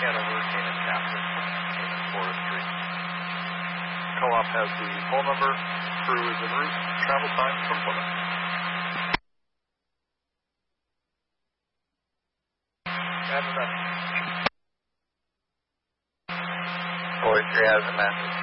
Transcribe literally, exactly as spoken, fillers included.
Hanover, Canaan Captain, Canaan Forestry. Co-op has the phone number, crew is en route, travel time from Plymouth. Forestry has a message.